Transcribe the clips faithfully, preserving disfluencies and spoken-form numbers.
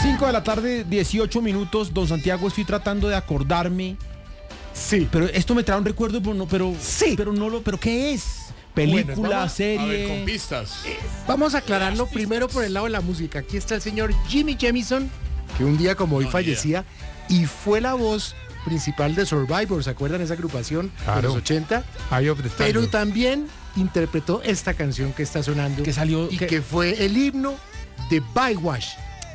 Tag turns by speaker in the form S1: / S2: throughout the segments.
S1: cinco de la tarde, dieciocho minutos. Don Santiago, estoy tratando de acordarme.
S2: Sí.
S1: Pero esto me trae un recuerdo, pero no, pero,
S2: sí.
S1: pero no lo, pero ¿qué es? Película,
S2: bueno, vamos,
S1: serie.
S3: A ver, con pistas.
S2: Eh, vamos a aclararlo primero por el lado de la música. Aquí está el señor Jimmy Jamison, que un día como hoy
S3: No,
S2: fallecía y fue la voz principal de Survivor. ¿Se acuerdan esa agrupación
S4: Claro.
S2: de los ochenta?
S4: Eye of the Tiger.
S2: Pero también interpretó esta canción que está sonando
S1: Que salió-
S2: y
S1: que-
S2: que fue el himno de Baywatch.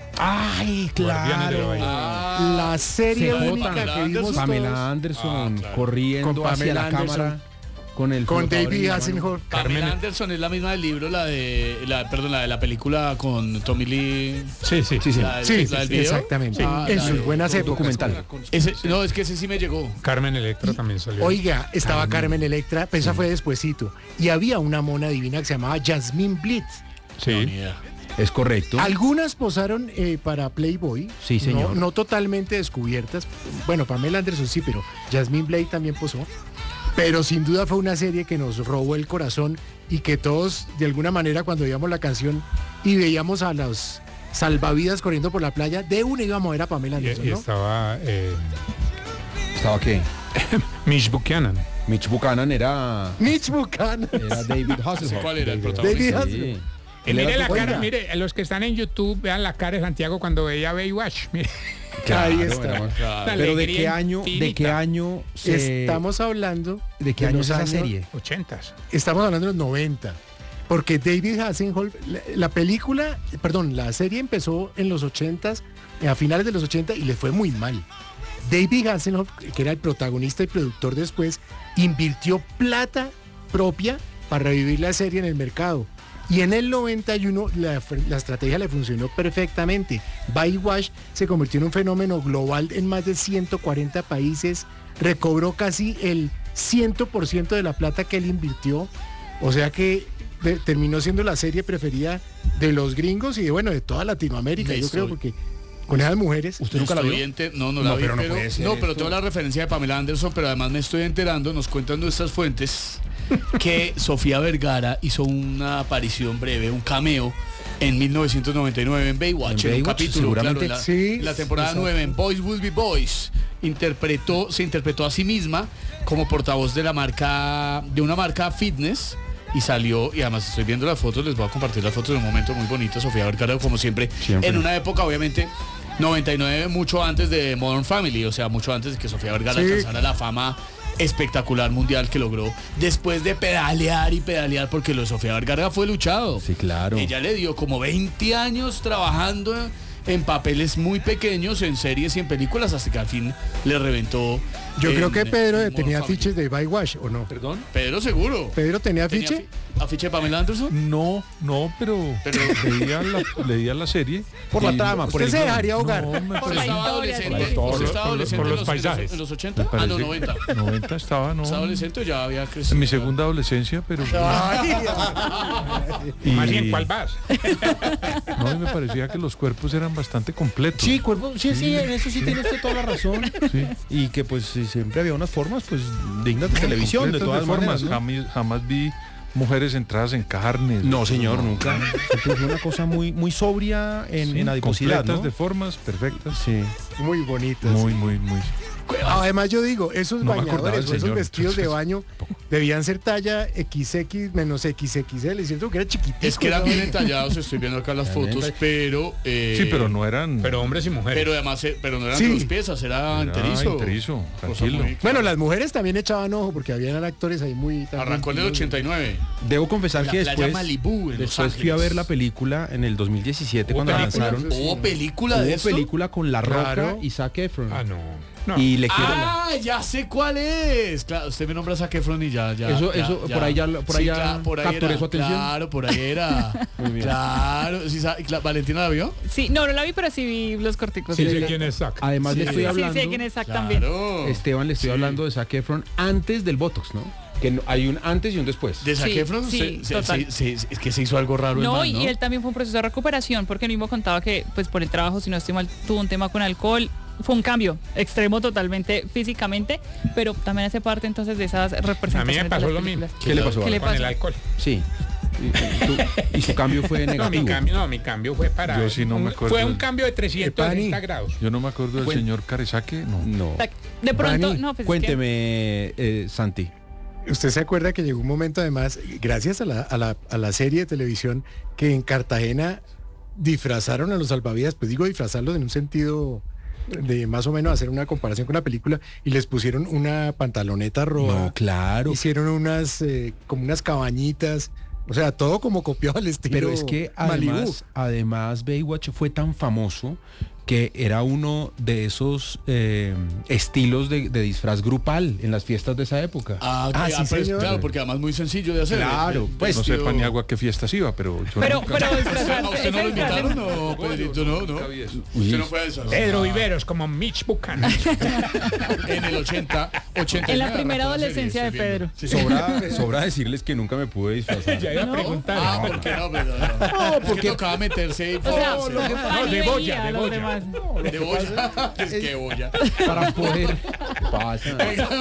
S1: Ay,
S4: Guardianes de la
S1: claro.
S4: Bahía.
S3: Ah,
S2: La serie
S1: C J.
S2: única
S3: Pamela
S2: que vimos
S3: Anderson.
S1: Pamela
S2: todos
S1: Anderson
S3: Ah, claro.
S1: corriendo
S2: Con
S1: hacia
S2: Pamela
S1: la
S2: Anderson.
S1: cámara con el
S2: con
S1: flotador en
S2: David
S1: la mano.
S2: Hasselhoff.
S3: Pamela
S4: Carmen-
S3: Anderson es la misma del libro, la de la, perdón, la de la película con Tommy Lee.
S4: Sí, sí,
S1: Sí, sí.
S3: La,
S2: Sí,
S3: la del video.
S2: exactamente.
S3: Ah,
S2: en
S3: la
S2: sus
S3: de-
S2: buenas épocas.
S1: documental.
S3: Ese, no, es que ese sí me llegó.
S4: Carmen Electra también salió.
S2: Oiga, estaba Carmen Electra, pero esa fue despuesito. Y había una mona divina que se llamaba Jasmine Blitz.
S4: Sí.
S3: No, ni idea.
S1: Es correcto.
S2: Algunas posaron eh, para Playboy.
S1: Sí, señor.
S2: No, no totalmente descubiertas. Bueno, Pamela Anderson sí, pero Jasmine Blade también posó. Pero sin duda fue una serie que nos robó el corazón y que todos, de alguna manera, cuando veíamos la canción y veíamos a los salvavidas corriendo por la playa, de una íbamos a ver a Pamela
S4: Y,
S2: Anderson,
S4: y
S2: ¿no?
S4: estaba eh,
S1: ¿Estaba qué?
S4: Mitch Buchanan.
S1: Mitch Buchanan era,
S2: Mitch Buchanan.
S1: era David Hasselhoff.
S3: ¿Cuál era el
S1: David-
S3: protagonista?
S2: David
S1: Sí.
S2: Hasselhoff.
S4: Y
S1: Él
S4: mire
S1: era
S4: la
S1: tu-
S4: cara,
S2: Oiga.
S4: mire, los que están en YouTube, vean la cara de Santiago cuando veía Baywatch. Mire.
S1: Claro,
S2: Ahí está.
S1: hermano.
S3: Claro.
S4: La
S1: Pero ¿de
S4: alegría
S1: qué año, de qué
S4: infinita.
S1: año se,
S2: Estamos hablando
S1: de qué año
S2: los
S1: es esa
S2: años-
S1: serie?
S4: Ochentas.
S2: Estamos hablando de los noventa. Porque David Hasselhoff, la, la película, perdón, la serie empezó en los ochentas, a finales de los ochenta y le fue muy mal. David Hasselhoff, que era el protagonista y productor después, invirtió plata propia para revivir la serie en el mercado. Y en el noventa y uno la, la estrategia le funcionó perfectamente. Baywatch se convirtió en un fenómeno global en más de ciento cuarenta países, recobró casi el cien por ciento de la plata que él invirtió. O sea que de- terminó siendo la serie preferida de los gringos y de, bueno, de toda Latinoamérica,
S3: De
S2: yo creo,
S3: historia.
S2: porque con esas mujeres.
S1: ¿Usted nunca la vio?
S3: Estoy ente- No, no
S1: No,
S3: la vi,
S1: pero no
S3: pero,
S1: puede ser
S3: no, pero
S1: esto.
S3: tengo la referencia de Pamela Anderson, pero además me estoy enterando, nos cuentan nuestras fuentes, que Sofía Vergara hizo una aparición breve, un cameo, en mil novecientos noventa y nueve en Baywatch,
S1: En
S3: en, un
S1: Baywatch,
S3: capítulo,
S1: seguramente.
S3: claro, en la,
S2: Sí,
S3: en la temporada
S2: exacto.
S3: nueve, en Boys Will Be Boys, interpretó, se interpretó a sí misma como portavoz de la marca, de una marca fitness. Y salió, y además estoy viendo las fotos, les voy a compartir las fotos de un momento muy bonito, Sofía Vergara, como siempre,
S1: Siempre.
S3: en una época obviamente noventa y nueve, mucho antes de Modern Family, o sea, mucho antes de que Sofía Vergara
S2: Sí.
S3: alcanzara la fama espectacular mundial que logró después de pedalear y pedalear, porque lo de Sofía Vergara fue luchado.
S1: Sí, claro.
S3: Ella le dio como veinte años trabajando en papeles muy pequeños, en series y en películas, hasta que al fin le reventó.
S2: Yo
S3: en-
S2: creo que Pedro
S3: en
S2: tenía
S3: Modern Family.
S2: afiches de Baywatch, ¿o no?
S3: ¿Perdón? Pedro seguro.
S2: ¿Pedro tenía
S3: ¿Tenía
S2: afiche?
S3: afi- ¿Afiche de Pamela Anderson?
S5: No, no, pero,
S3: Pero-
S5: leía, la, leía la serie.
S1: Por la
S5: y-
S1: trama, por
S2: Usted
S1: el
S2: se
S1: guión.
S2: dejaría ahogar.
S5: No, me
S6: Por
S3: ¿Usted
S6: la
S5: parece,
S3: estaba
S6: historia,
S3: adolescente?
S6: por la
S3: ¿Usted
S4: historia.
S3: estaba
S4: Por los-
S3: adolescente
S4: por los
S3: en los- en
S4: paisajes.
S3: ¿En los ochenta?
S5: me
S3: Ah, no,
S5: parece-
S3: noventa.
S5: noventa estaba, no.
S3: ¿Estaba adolescente o ya había crecido?
S5: En mi segunda adolescencia, pero. y,
S4: Más bien, ¿cuál vas?
S5: No, y me parecía que los cuerpos eran bastante completos.
S1: Sí, cuerpo, sí, sí, en eso sí tiene usted toda la razón.
S5: Sí.
S1: Y que pues sí, siempre había unas formas pues dignas de televisión, de
S5: Completas
S1: todas
S5: formas.
S1: maneras, ¿no?
S5: Jamás, jamás vi mujeres entradas en carnes.
S1: No, señor, nunca. Siempre fue una cosa muy, muy sobria en,
S5: Sí,
S1: en adiposidad,
S5: completas
S1: ¿no?
S5: de formas perfectas.
S1: Sí.
S2: Muy bonitas.
S5: Muy, muy, muy.
S2: Además yo digo, esos
S5: No me acordaba
S2: bañadores,
S5: del
S2: o esos
S5: señor.
S2: vestidos de baño debían ser talla equis equis menos equis equis ele, ¿cierto? Que era chiquitito.
S3: Es que eran
S2: ¿no?
S3: bien entallados, estoy viendo acá las fotos, pero... eh,
S5: Sí, pero no eran.
S4: Pero hombres y mujeres.
S3: Pero además, eh, pero no eran
S2: Sí.
S3: de dos piezas, era
S5: Era
S3: enterizo.
S5: enterizo,
S3: Cosa
S5: tranquilo.
S3: muy-
S2: Bueno, las mujeres también echaban ojo porque habían actores ahí muy... también
S3: Arrancó en el
S2: tímidos.
S3: ochenta y nueve.
S1: Debo confesar
S3: La
S1: que
S3: playa
S1: después,
S3: Malibú, en Los
S1: después fui a
S3: Ángeles.
S1: ver la película en el dos mil diecisiete
S4: ¿Hubo
S1: cuando la
S4: película?
S1: lanzaron.
S3: ¿Hubo película de
S1: Hubo
S3: esto?
S1: película con La Roca
S2: Claro.
S1: y Zac Efron.
S4: Ah, no. no.
S1: Y le quiero
S3: Ah, ya sé cuál es. Claro, usted me nombra a Zac Efron y ya, ya.
S1: Eso-
S3: ya,
S1: eso, por ahí ya- por ahí ya
S3: claro, por ahí
S1: capturé
S3: era,
S1: su atención.
S3: Claro, por ahí era.
S1: Muy bien.
S3: Claro. Sí, sa- cla- ¿Valentina la vio?
S6: Sí, no, no la vi, pero sí vi los corticos.
S4: Sí,
S6: de
S4: sé
S6: la-
S4: quién es Zac.
S1: Además le
S3: Sí.
S1: estoy
S6: Sí,
S1: hablando,
S6: sí, quién es Zac también.
S3: Claro.
S1: Esteban, le estoy
S3: Sí.
S1: hablando de Zac Efron antes del Botox, ¿no? Que no- hay un antes y un después.
S3: De Zac
S6: Sí,
S3: Efron,
S6: sí,
S3: se- se-
S6: total.
S3: se- se- es que se hizo algo raro el
S6: No,
S3: man,
S6: y
S3: ¿no?
S6: él también fue un proceso de recuperación, porque él mismo contaba que, pues por el trabajo, si no estoy mal, tuvo un tema con alcohol. Fue un cambio extremo totalmente físicamente, pero también hace parte entonces de esas representaciones.
S4: pasó
S6: de las
S4: lo mismo.
S6: películas.
S1: ¿Qué le pasó?
S6: ¿Qué le
S4: Con el
S6: pasó?
S4: alcohol.
S1: Sí. Y, y tu- y su cambio fue
S4: No, mi
S1: negativo.
S4: cambio, no, mi cambio fue para.
S5: Yo sí no
S4: un-
S5: me acuerdo
S4: Fue un
S5: del-
S4: cambio de trescientos sesenta
S2: Pani.
S4: grados.
S5: Yo no me acuerdo del
S1: Cuen-
S5: señor Caresaque, no.
S1: No.
S6: De pronto,
S2: Vani,
S6: no, pues es que-
S1: Cuénteme, eh, Santi.
S2: Usted se acuerda que llegó un momento además, gracias a la, a la, a la serie de televisión, que en Cartagena disfrazaron a los salvavidas, pues digo disfrazarlos en un sentido de más o menos hacer una comparación con la película, y les pusieron una pantaloneta roja,
S1: No, claro.
S2: hicieron unas eh, como unas cabañitas, o sea, todo como copiado al estilo
S1: Pero es que
S2: Malibú.
S1: además, además Baywatch fue tan famoso que era uno de esos eh, estilos de, de disfraz grupal en las fiestas de esa época.
S3: Ah,
S2: Ah,
S3: que-
S2: sí,
S3: pero es-
S2: señor.
S3: claro, porque además muy sencillo de hacer.
S1: Claro,
S3: El- el
S1: pues,
S5: No sé
S3: vestido-
S5: pan ni agua qué fiestas iba, pero yo
S6: Pero,
S5: nunca-
S6: pero
S3: ¿A
S6: disfrazarse,
S3: usted no
S6: ese
S3: lo invitaron?
S6: disfraz-
S3: No, Pedrito, no, no.
S5: Nunca vi eso.
S3: Usted no fue a esas.
S4: Pedro Viveros como Mitch Buchanan.
S3: En el ochenta, ochenta.
S6: En la primera adolescencia de Pedro.
S1: Sobra, sobra decirles que nunca me pude disfrazar.
S4: Ya iba a
S6: No.
S4: preguntar.
S3: Ah, ¿por qué no? Pero, no. Es que tocaba meterse
S6: O sea,
S3: información.
S6: Pani
S4: de
S6: veía
S4: boya,
S6: a
S4: de
S6: los
S4: boya.
S6: demás.
S3: De boya. Es que boya.
S1: Para poder. Pasa.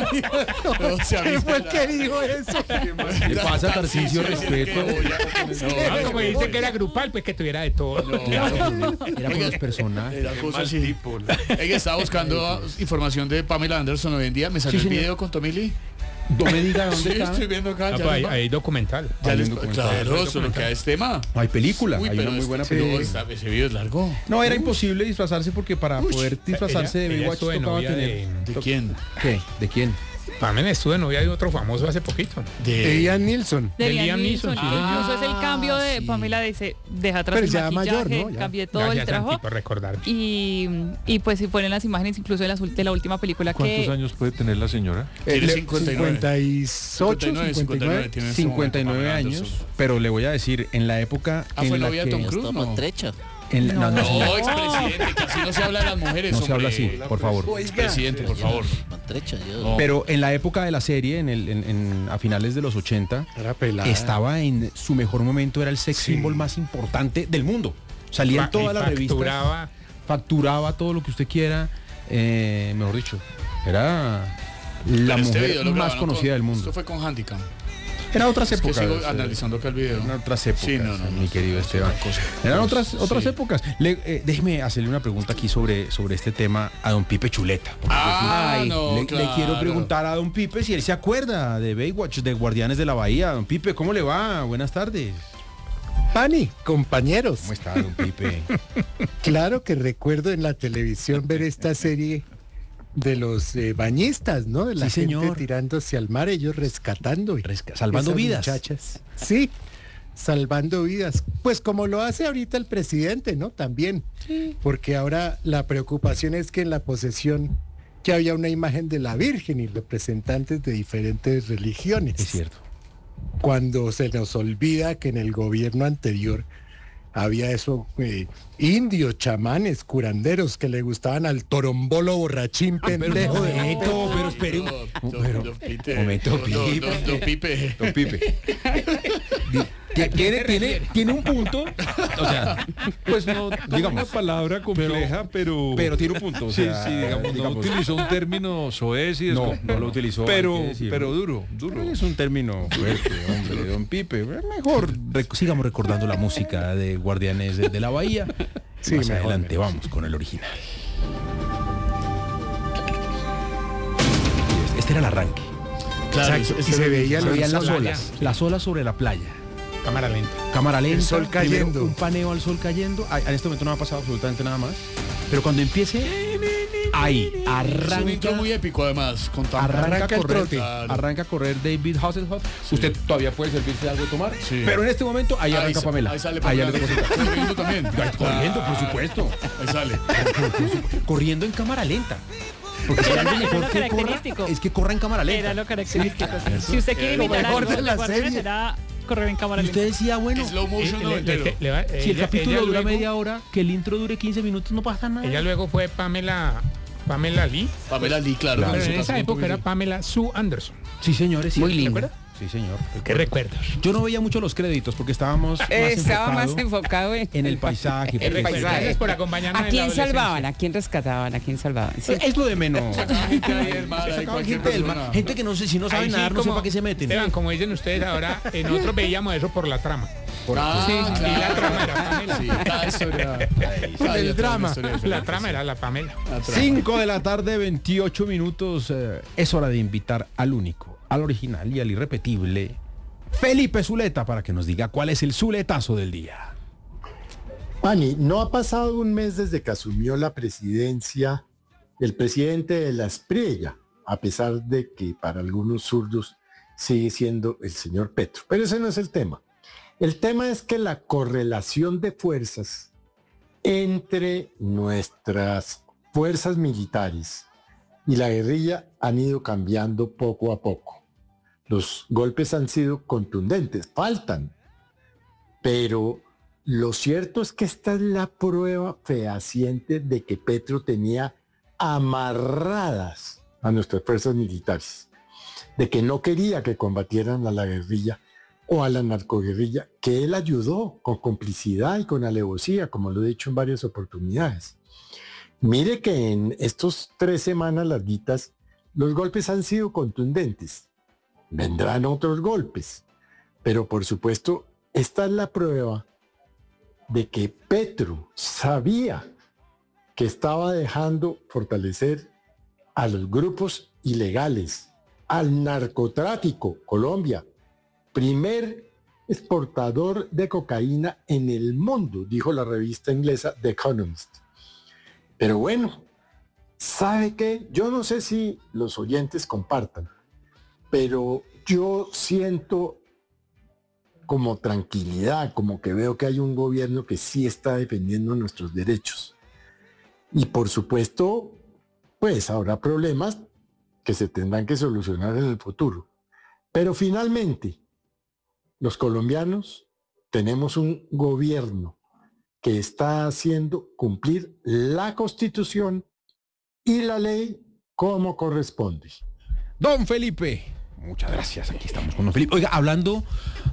S3: O sea,
S2: ¿Quién fue el que dijo eso?
S1: Le pasa, Tarcisio, respeto.
S4: Ah, como dice que era grupal, pues que tuviera de todo.
S1: Claro, era con los personajes.
S3: Era cosa
S5: mal
S3: así.
S5: tipo, la-
S3: Ella estaba buscando ah, información de Pamela Anderson hoy en día. Me salió
S1: Sí,
S3: el
S1: señor.
S3: video con Tomili.
S1: No me diga dónde
S3: Sí,
S1: está.
S3: estoy viendo acá.
S4: Ah,
S3: ya
S4: pues, hay,
S3: les va-
S4: hay documental.
S3: ya
S1: Hay
S3: les-
S1: un documental.
S3: claro, eso lo que es tema.
S1: Hay película,
S3: Uy,
S1: hay
S3: pero
S1: una muy
S3: este-
S1: buena
S3: no,
S1: película.
S3: está- ese video es largo.
S1: No, era imposible disfrazarse porque para poder disfrazarse
S4: Ella-
S1: de
S4: ella
S1: Baywatch
S4: estuvo de
S1: tocaba
S4: novia
S1: tener...
S3: ¿De quién?
S1: ¿Qué? ¿De quién?
S4: Pamela estuvo de novia de otro famoso hace poquito.
S3: De
S2: Ian Nilsson.
S6: De
S4: De
S6: Liam
S4: Liam
S6: Neeson.
S4: Neeson,
S6: Y
S4: sí.
S6: incluso es el
S3: Ah,
S6: cambio de
S3: sí.
S6: Pamela dice, deja atrás
S2: Pero
S6: el
S2: ya
S6: maquillaje,
S2: mayor, ¿no? Ya.
S6: cambié todo
S4: Gracias,
S6: el trabajo.
S4: Santi, por recordar.
S6: Y, y pues si ponen las imágenes incluso de la, ul- de la última película
S5: ¿Cuántos
S6: que
S5: años puede tener la señora?
S3: Tiene
S2: Eh, le-
S3: cincuenta y nueve.
S2: cincuenta y ocho, cincuenta y nueve.
S3: tiene en este
S1: cincuenta y nueve
S3: momento Pamela
S1: años,
S3: Anderson.
S1: pero le voy a decir, en la época
S3: Ah, fue
S1: en la
S3: novia de
S1: que...
S3: Tom Cruise,
S7: Estamos
S3: ¿no?
S7: trecha.
S1: en la- no, no,
S3: No,
S1: señor,
S3: expresidente, que así no se habla de las mujeres,
S1: no se habla
S3: hombre.
S1: así, por favor.
S3: Presidente, por favor.
S7: Trecha, yo.
S3: No.
S1: Pero en la época de la serie, en el, en- en- a finales de los ochenta,
S2: Era pelada.
S1: estaba en su mejor momento, era el sex
S2: Sí.
S1: symbol más importante del mundo. Salía en
S4: Fa-
S1: todas
S4: y
S1: las revistas.
S4: facturaba.
S1: Facturaba todo lo que usted quiera. eh, mejor dicho, era la
S3: Pero este
S1: mujer
S3: video lo
S1: más
S3: grabaron
S1: conocida
S3: con-
S1: del mundo.
S3: Esto fue con Handicam.
S1: Eran otras
S3: Es que
S1: épocas.
S3: sigo
S1: eh,
S3: analizando acá el video.
S1: Eran otras épocas,
S3: Sí, no, no, no,
S1: mi querido
S3: es
S1: Esteban.
S3: otra cosa.
S1: Eran otras, otras
S3: Sí.
S1: épocas. Le- eh, déjeme hacerle una pregunta aquí sobre, sobre este tema a don Pipe Chuleta. Porque
S3: Ah,
S1: yo sí-
S3: no,
S1: le, le
S3: claro.
S1: quiero preguntar a don Pipe si él se acuerda de Baywatch, de Guardianes de la Bahía. Don Pipe, ¿cómo le va? Buenas tardes.
S2: Pani, compañeros.
S1: ¿Cómo está, don Pipe?
S2: Claro que recuerdo en la televisión ver esta serie de los eh, bañistas, ¿no? De la
S1: Sí,
S2: gente
S1: señor.
S2: tirándose al mar, ellos rescatando y
S1: Resca- salvando
S2: esas
S1: vidas.
S2: Muchachas. Sí, salvando vidas. Pues como lo hace ahorita el presidente, ¿no? También. Porque ahora la preocupación es que en la posesión ya había una imagen de la Virgen y representantes de diferentes religiones.
S1: Es cierto.
S2: Cuando se nos olvida que en el gobierno anterior había eso, eh, indios, chamanes, curanderos que le gustaban al torombolo borrachín pendejo. de-
S1: momento, pero espere un-
S3: Don- don-
S1: pero-
S3: don Pite.
S1: momento,
S3: Don- don-
S1: Pipe.
S3: don- don Pipe.
S1: Don Pipe. Di- ti- Tiene, tiene, tiene un punto. O sea,
S5: Pues no,
S1: digamos,
S5: digamos, una palabra compleja, pero...
S1: pero tiene un punto. o
S5: Sí,
S1: sea,
S5: sí, digamos, no
S1: digamos,
S5: utilizó un término soez y
S1: No,
S5: descom-
S1: no lo utilizó,
S5: Pero,
S1: hay que decirlo.
S5: pero duro, duro.
S1: Es un término fuerte, hombre, don Pipe. Mejor rec- sigamos recordando la música de Guardianes de, de la Bahía.
S2: Sí,
S1: Más
S2: mejor,
S1: adelante
S2: mejor.
S1: vamos con el original. Este era el arranque.
S3: Claro,
S2: Exacto,
S3: ese-
S2: y
S3: ese-
S2: se veía
S1: Se
S2: la
S1: veían las
S2: playa.
S1: olas, las olas sobre la playa.
S4: Cámara lenta.
S1: Cámara lenta,
S2: El sol
S1: primero
S2: cayendo.
S1: un paneo al sol cayendo. Ay, en este momento no ha pasado absolutamente nada más. Pero cuando empiece, ahí,
S3: Es un
S1: arranca.
S3: intro muy épico además. Con tan-
S1: Arranca,
S2: Arranca
S1: a
S2: el
S1: correr,
S2: trote.
S3: Claro.
S1: arranca a correr David Hasselhoff. Usted todavía puede servirse de algo de tomar,
S3: Sí.
S1: pero en este momento ahí,
S3: Ahí
S1: arranca
S3: sa-
S1: Pamela.
S3: Ahí sale
S1: Ahí
S3: Pamela.
S1: le deposita.
S3: Corriendo también.
S1: Ay, corriendo, por supuesto.
S3: Ahí sale.
S1: Corriendo en cámara lenta. Porque si hay algo mejor
S6: Era lo
S1: que corra,
S6: característico.
S1: es que corra en cámara lenta.
S6: Era lo característico. sí. Si usted quiere
S2: Lo
S6: imitar
S2: mejor
S6: algo
S2: de la
S6: de Guardianes,
S2: serie.
S6: será correr en cámara
S1: Y
S6: lenta.
S1: usted decía, bueno,
S3: Slow motion
S4: Eh,
S3: no
S4: le-
S3: entero.
S4: le- le va-
S1: si el
S4: ella-
S1: capítulo
S4: ella
S1: dura
S4: luego-
S1: media hora, que el intro dure quince minutos, no pasa nada.
S4: Ella luego fue Pamela, Pamela Lee.
S3: Pamela Lee, claro.
S4: Pero
S3: con su
S4: en esa
S3: casamiento
S4: época era
S3: muy-
S4: Pamela Sue Anderson.
S1: Sí, señores. sí.
S7: Muy
S1: ¿Se
S7: linda.
S1: acuerda? Sí, señor.
S4: ¿Qué recuerdos?
S1: Yo no veía mucho los créditos porque estábamos más
S7: Estaba
S1: enfocado
S7: más enfocado en,
S1: en el paisaje.
S7: el
S1: porque-
S7: paisaje.
S4: Gracias por acompañarnos
S7: ¿A
S4: en
S7: quién
S4: la
S7: salvaban?
S4: adolescencia.
S7: ¿A quién rescataban? ¿A quién salvaban? Sí.
S1: Es lo de menos.
S3: Gente ahí del mar, ahí
S1: Sacaban
S3: cualquier
S1: gente del mar.
S3: persona.
S1: Gente que no sé, si no sabe
S4: Ahí sí,
S1: nadar, no sé
S4: como-
S1: para qué se meten.
S4: Esteban, como dicen ustedes ahora, en otros veíamos eso por la trama.
S3: Ah,
S4: Sí,
S3: claro.
S4: y la trama era Pamela.
S3: Sí, cada historia. cada
S1: El
S3: día trae
S1: drama.
S3: una historia
S4: La
S3: diferente,
S4: trama
S3: sí.
S4: era la Pamela.
S3: La trama.
S1: cinco de la tarde, veintiocho minutos. eh, es hora de invitar al único, al original y al irrepetible Felipe Zuleta para que nos diga cuál es el zuletazo del día.
S8: Pani, no ha pasado un mes desde que asumió la presidencia el presidente de la Espriella, a pesar de que para algunos zurdos sigue siendo el señor Petro. Pero ese no es el tema. El tema es que la correlación de fuerzas entre nuestras fuerzas militares y la guerrilla han ido cambiando poco a poco. Los golpes han sido contundentes, faltan, pero lo cierto es que esta es la prueba fehaciente de que Petro tenía amarradas a nuestras fuerzas militares, de que no quería que combatieran a la guerrilla o a la narcoguerrilla, que él ayudó con complicidad y con alevosía, como lo he dicho en varias oportunidades. Mire que en estos tres semanas larguitas, los golpes han sido contundentes. Vendrán otros golpes, pero por supuesto, esta es la prueba de que Petro sabía que estaba dejando fortalecer a los grupos ilegales, al narcotráfico. Colombia, primer exportador de cocaína en el mundo, dijo la revista inglesa The Economist. Pero bueno, ¿sabe qué? Yo no sé si los oyentes compartan, pero yo siento como tranquilidad, como que veo que hay un gobierno que sí está defendiendo nuestros derechos. Y por supuesto, pues habrá problemas que se tendrán que solucionar en el futuro. Pero finalmente, los colombianos tenemos un gobierno que está haciendo cumplir la Constitución y la ley como corresponde.
S1: Don Felipe, muchas gracias. Aquí estamos con don Felipe. Oiga, hablando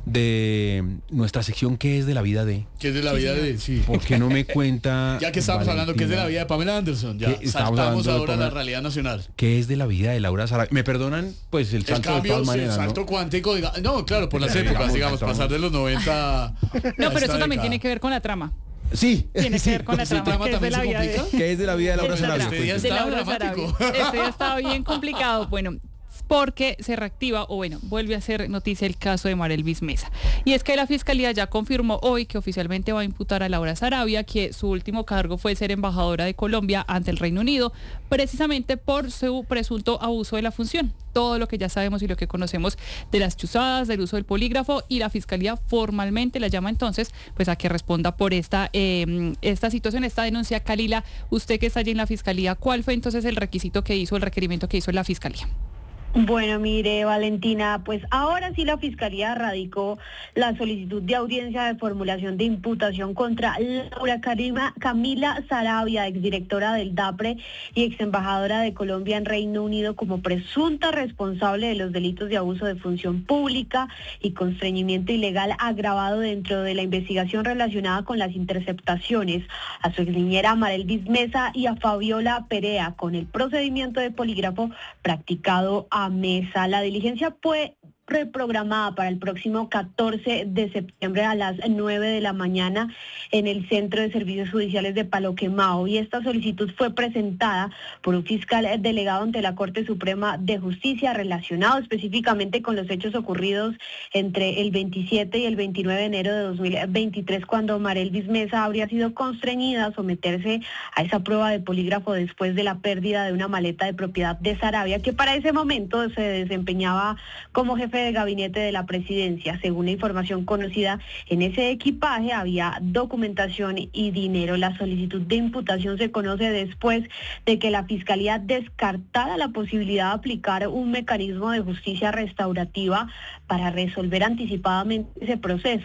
S1: de nuestra sección ¿Qué es de la vida de?
S3: ¿Qué es de la vida de? Sí.
S1: ¿Por qué no me cuenta?
S3: Ya que estamos hablando que es de la
S1: Valentina,
S3: vida de Pamela Anderson, ya
S1: ¿Qué? Estamos
S3: saltamos
S1: hablando de
S3: ahora a la
S1: Pamela.
S3: realidad nacional.
S1: ¿Qué es de la vida de Laura Sarabia? Me perdonan, pues el
S3: El
S1: salto de
S3: cambio,
S1: todas
S3: sí, el
S1: maneras,
S3: salto
S1: ¿no?
S3: cuántico, diga- no, claro, por las
S1: Digamos,
S3: épocas, digamos,
S1: estamos-
S3: pasar de los noventa a
S6: No, pero
S3: esta
S6: eso también
S3: década.
S6: tiene que ver con la trama.
S1: Sí.
S6: Tiene que ver con la
S3: ¿Ese
S6: trama,
S3: trama
S6: que es de
S3: también
S6: la
S3: se
S6: vida de...
S3: complica?
S1: ¿Qué es de la vida de Laura
S6: Es la
S1: Sarabia?
S3: Este día
S6: de
S3: está
S6: Laura
S3: dramático.
S6: Sarabia. Este día estaba bien complicado. Bueno, porque se reactiva, o bueno, vuelve a ser noticia el caso de Marelvis Mesa. Y es que la Fiscalía ya confirmó hoy que oficialmente va a imputar a Laura Sarabia, que su último cargo fue ser embajadora de Colombia ante el Reino Unido, precisamente por su presunto abuso de la función. Todo lo que ya sabemos y lo que conocemos de las chuzadas, del uso del polígrafo, y la Fiscalía formalmente la llama entonces pues a que responda por esta, eh, esta situación, esta denuncia. Kalila, usted que está allí en la Fiscalía, ¿cuál fue entonces el requisito que hizo, el requerimiento que hizo la Fiscalía?
S9: Bueno, mire, Valentina, pues ahora sí la Fiscalía radicó la solicitud de audiencia de formulación de imputación contra Laura Karima, Camila Sarabia, exdirectora del DAPRE y exembajadora de Colombia en Reino Unido, como presunta responsable de los delitos de abuso de función pública y constreñimiento ilegal agravado dentro de la investigación relacionada con las interceptaciones a su exniñera Marelvis Mesa y a Fabiola Perea con el procedimiento de polígrafo practicado a Mesa. La diligencia fue reprogramada para el próximo catorce de septiembre a las nueve de la mañana en el Centro de Servicios Judiciales de Palo Quemado, y esta solicitud fue presentada por un fiscal delegado ante la Corte Suprema de Justicia relacionado específicamente con los hechos ocurridos entre el veintisiete y el veintinueve de enero de dos mil veintitrés, cuando Marelvis Mesa habría sido constreñida a someterse a esa prueba de polígrafo después de la pérdida de una maleta de propiedad de Sarabia, que para ese momento se desempeñaba como jefe de gabinete de la presidencia. Según la información conocida, en ese equipaje había documentación y dinero. La solicitud de imputación se conoce después de que la Fiscalía descartara la posibilidad de aplicar un mecanismo de justicia restaurativa para resolver anticipadamente ese proceso,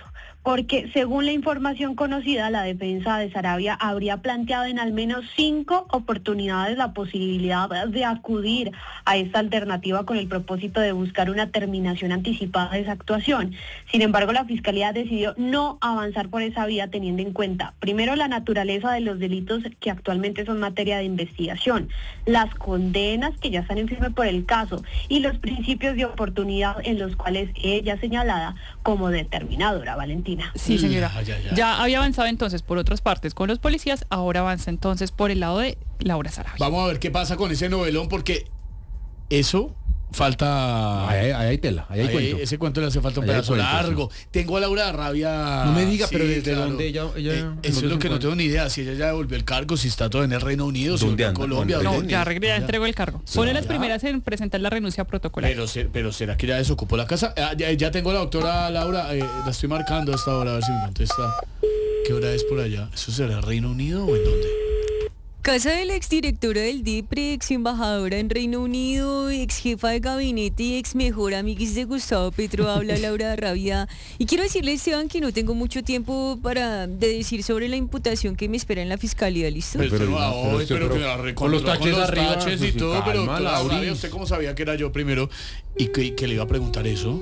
S9: porque según la información conocida, la defensa de Saravia habría planteado en al menos cinco oportunidades la posibilidad de acudir a esta alternativa con el propósito de buscar una terminación anticipada de esa actuación. Sin embargo, la Fiscalía decidió no avanzar por esa vía, teniendo en cuenta, primero, la naturaleza de los delitos que actualmente son materia de investigación, las condenas que ya están en firme por el caso y los principios de oportunidad en los cuales ella señalada como determinadora, Valentina.
S6: Sí, señora.
S3: Ya, ya, ya.
S6: Ya había avanzado entonces por otras partes con los policías, ahora avanza entonces por el lado de Laura Saravia.
S3: Vamos a ver qué pasa con ese novelón, porque eso falta...
S1: Ahí, ahí hay tela, ahí hay
S3: Ahí,
S1: cuento.
S3: ese cuento le hace falta un
S1: Ahí hay
S3: pedazo
S1: cuento,
S3: largo. Tengo a Laura Rabia.
S1: No me diga,
S3: Sí,
S1: pero ¿desde
S3: claro.
S1: dónde ella- ella-
S3: Eh,
S1: en
S3: eso es
S1: dónde
S3: lo
S1: se
S3: que no
S1: encuentra?
S3: tengo ni idea. Si ella ya devolvió el cargo, si está todo en el Reino Unido, si
S1: ¿Dónde
S3: volvió a
S1: anda?
S3: Colombia.
S1: ¿Dónde?
S6: No,
S3: ¿dónde?
S6: ya, regre- ya entregó el cargo. Pone las
S3: ya.
S6: primeras en presentar la renuncia protocolaria.
S3: Pero, se- pero ¿será que ya desocupó la casa? Ah, ya, ya tengo a la doctora Laura, eh, la estoy marcando a esta hora, a ver si me contesta. ¿Qué hora es por allá? ¿Eso será Reino Unido o en dónde?
S10: Casa de la exdirectora del DIPRE, ex embajadora en Reino Unido, ex jefa de gabinete y ex mejor amiga de Gustavo Petro, habla Laura Rabia. Y quiero decirle, Esteban, que no tengo mucho tiempo para de decir sobre la imputación que me espera en la fiscalía, ¿listo?
S3: Pero,
S1: Pero,
S3: pero,
S1: pero
S3: hoy,
S1: usted,
S3: pero,
S1: pero
S3: que me la
S1: con
S3: recontró,
S1: los taches arriba,
S3: taches y
S1: pues,
S3: todo,
S1: calma,
S3: pero doctora
S1: Lauris.
S3: Rabia, ¿usted cómo sabía que era yo primero? ¿Y que, que le iba a preguntar eso?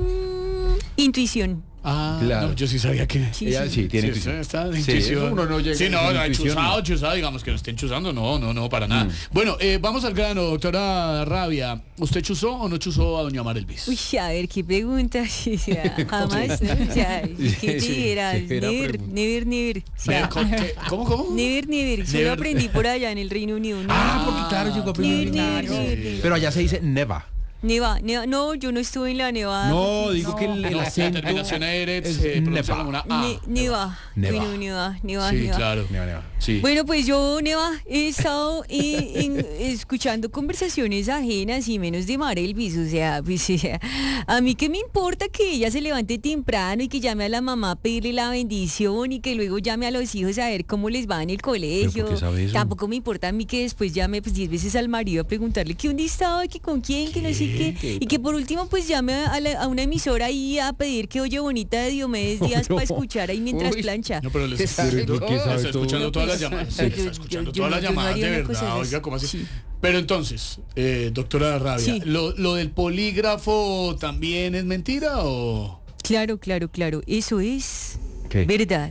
S10: Intuición.
S3: Ah,
S1: Claro.
S3: no, yo sí sabía que...
S10: Sí,
S1: Ella sí, tiene
S3: Sí,
S1: intuición.
S3: está de
S1: Sí,
S3: intuición.
S1: eso uno no llega
S3: Sí, no,
S1: con
S3: no,
S1: intuición,
S3: chuzado,
S1: no.
S3: chuzado, digamos que no estén chuzando, no, no, no, para
S1: Mm.
S3: nada. Bueno, eh, vamos al grano, doctora Rabia. ¿Usted chuzó o no chuzó a doña Mar Elvis?
S10: Uy, a ver, qué pregunta. O sea, jamás, ¿no? O sea, ¿qué te
S1: Sí,
S10: dijera?
S1: severa
S10: Never,
S1: pregunta.
S10: never, never. O sea,
S3: ¿Cómo, qué? ¿Cómo, cómo?
S10: never, never. Solo
S3: Never.
S10: aprendí por allá en el Reino Unido.
S1: Ah, porque claro, llegó a
S10: Never,
S1: aprender.
S10: never, never, never.
S1: Pero allá se dice neva.
S10: Neva, neva, no, yo no estuve en la nevada.
S1: No,
S10: porque-
S1: digo que el, el
S3: No, la
S1: acento
S3: terminación Eretz
S1: es
S3: se pronuncia
S1: neva.
S3: como una A.
S10: Ne- Neva,
S1: Neva.
S10: bueno, Neva, Neva,
S3: Sí,
S10: Neva.
S3: claro.
S1: Neva, neva.
S3: Sí.
S10: Bueno, pues yo, Neva, he estado eh, en- escuchando conversaciones ajenas y menos de Mar Elvis, o sea, pues o sea, a mí qué me importa que ella se levante temprano y que llame a la mamá a pedirle la bendición y que luego llame a los hijos a ver cómo les va en el colegio.
S1: por qué sabe eso?
S10: Tampoco me importa a mí que después llame pues diez veces al marido a preguntarle que dónde estaba, que con quién, que no sé qué, y que por último pues llame a, la- a una emisora ahí a pedir que oye bonita de Diomedes Díaz
S1: No.
S10: para escuchar ahí mientras
S1: Uy.
S10: plancha.
S3: No, pero les
S1: ¿Qué sabe? ¿Por qué sabe
S3: está
S1: todo?
S3: escuchando todas las
S10: Pues,
S3: llamadas.
S10: yo-
S3: Sí, está
S10: yo-
S3: escuchando
S10: yo-
S3: todas las
S10: yo no
S3: llamadas,
S10: haría
S3: de
S10: una cosa
S3: verdad.
S10: de
S3: Oiga,
S10: esas.
S3: ¿cómo así?
S10: Sí.
S3: Pero entonces, eh, doctora Rabia,
S10: Sí.
S3: ¿lo, ¿lo del polígrafo también es mentira o...?
S10: Claro, claro, claro, eso es
S1: ¿Qué?
S10: verdad.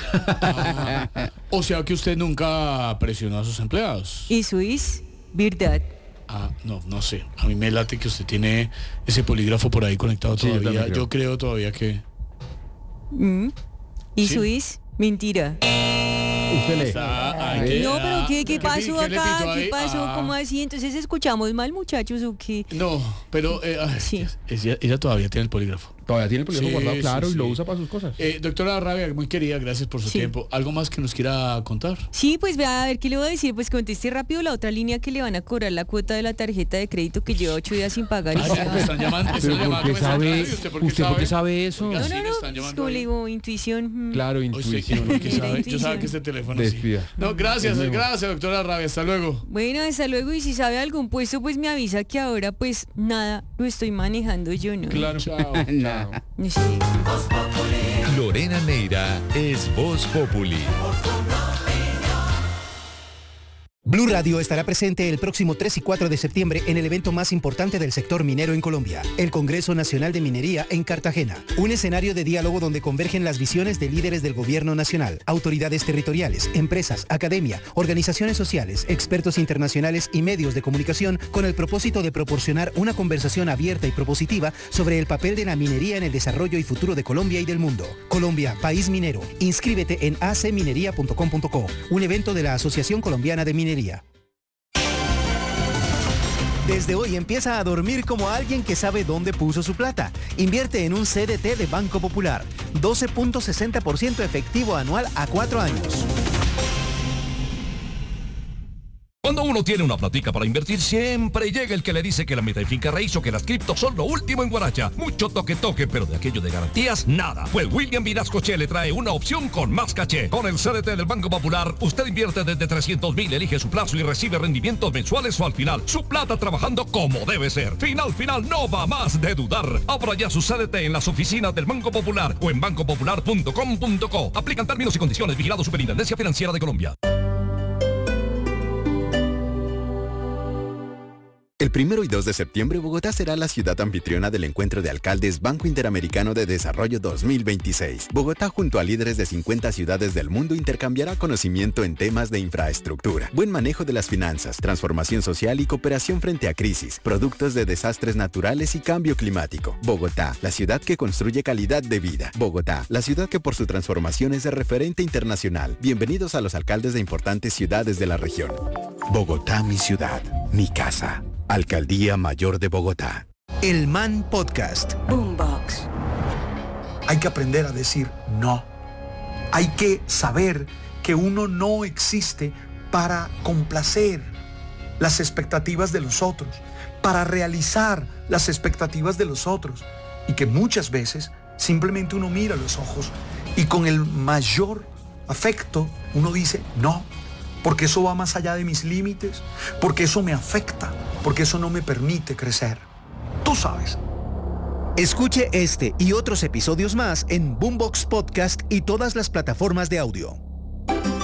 S3: O sea que usted nunca presionó a sus empleados.
S10: Eso es verdad.
S3: Ah, no, no sé. A mí me late que usted tiene ese polígrafo por ahí conectado
S1: Sí, yo
S3: todavía.
S1: también creo.
S3: Yo creo todavía que...
S10: Mm. Eso
S3: Sí.
S10: es mentira.
S1: Usted lee.
S3: Está- ay,
S1: ¿Qué?
S3: ¿qué?
S10: No, pero ¿qué, qué
S3: ¿Qué pi-
S10: pasó
S3: qué le
S10: acá?
S3: pintó
S10: ¿Qué
S3: ahí?
S10: pasó?
S3: Ah.
S10: ¿Cómo así? Entonces escuchamos mal, muchachos, ¿o qué?
S3: No, pero eh, ay,
S10: Sí.
S3: ella, ella todavía tiene el polígrafo.
S1: Todavía tiene el polígrafo
S3: Sí,
S1: guardado,
S3: sí,
S1: claro, y
S3: sí.
S1: lo usa para sus cosas.
S3: Eh, doctora Rabia, muy querida, gracias por su
S10: Sí.
S3: tiempo. ¿Algo más que nos quiera contar?
S10: Sí, pues vea, a ver qué le voy a decir. Pues conteste rápido la otra línea que le van a cobrar la cuota de la tarjeta de crédito que lleva ocho días sin pagar.
S3: Ay,
S10: Esteban.
S3: me están llamando. esa es
S1: Pero
S3: la
S1: ¿por
S3: llamada
S1: qué
S3: que me están
S1: sabe,
S3: entrando. ¿Y usted por qué
S1: usted por qué
S3: sabe?
S1: sabe eso?
S3: Oiga,
S10: No,
S3: sí,
S10: no,
S3: le
S10: no,
S3: están
S10: pues
S3: llamando
S10: como le
S3: ahí.
S10: digo, intuición. mm.
S1: Claro,
S3: Usted-
S1: intuición.
S3: ¿por qué
S10: Mira,
S3: sabe? Yo sabía
S10: intuición.
S3: que este teléfono sí.
S1: Despida.
S3: No, gracias,
S1: Es mío.
S3: gracias, doctora Rabia. Hasta luego.
S10: Bueno, hasta luego. Y si sabe algún puesto, pues me avisa que ahora, pues nada, lo estoy manejando yo, ¿no?
S1: Claro.
S3: Chao.
S1: Chao.
S10: No sé.
S11: Lorena Neira es Voz Populi.
S12: Blue Radio estará presente el próximo tres y cuatro de septiembre en el evento más importante del sector minero en Colombia, el Congreso Nacional de Minería en Cartagena. Un escenario de diálogo donde convergen las visiones de líderes del gobierno nacional, autoridades territoriales, empresas, academia, organizaciones sociales, expertos internacionales y medios de comunicación con el propósito de proporcionar una conversación abierta y propositiva sobre el papel de la minería en el desarrollo y futuro de Colombia y del mundo. Colombia, país minero. Inscríbete en a c minería punto com punto co, un evento de la Asociación Colombiana de Minería. Desde hoy empieza a dormir como alguien que sabe dónde puso su plata. Invierte en un C D T de Banco Popular. doce punto sesenta por ciento efectivo anual a cuatro años.
S13: Cuando uno tiene una platica para invertir, siempre llega el que le dice que la meta en finca raíz o que las criptos son lo último en Guaracha. Mucho toque toque, pero de aquello de garantías, nada. Pues William Vinascoche le trae una opción con más caché. Con el C D T del Banco Popular, usted invierte desde trescientos mil, elige su plazo y recibe rendimientos mensuales o al final. Su plata trabajando como debe ser. Final, final, no va más de dudar. Abra ya su C D T en las oficinas del Banco Popular o en banco popular punto com punto co. Aplican términos y condiciones. Vigilado Superintendencia Financiera de Colombia.
S14: El primero y dos de septiembre, Bogotá será la ciudad anfitriona del Encuentro de Alcaldes Banco Interamericano de Desarrollo dos mil veintiséis. Bogotá, junto a líderes de cincuenta ciudades del mundo, intercambiará conocimiento en temas de infraestructura, buen manejo de las finanzas, transformación social y cooperación frente a crisis, productos de desastres naturales y cambio climático. Bogotá, la ciudad que construye calidad de vida. Bogotá, la ciudad que por su transformación es de referente internacional. Bienvenidos a los alcaldes de importantes ciudades de la región. Bogotá, mi ciudad, mi casa. Alcaldía Mayor de Bogotá.
S12: El Man Podcast.
S15: Boombox. Hay que aprender a decir no. Hay que saber que uno no existe para complacer las expectativas de los otros, para realizar las expectativas de los otros, y que muchas veces simplemente uno mira a los ojos y con el mayor afecto uno dice no, porque eso va más allá de mis límites, porque eso me afecta, porque eso no me permite crecer. Tú sabes.
S12: Escuche este y otros episodios más en Boombox Podcast y todas las plataformas de audio.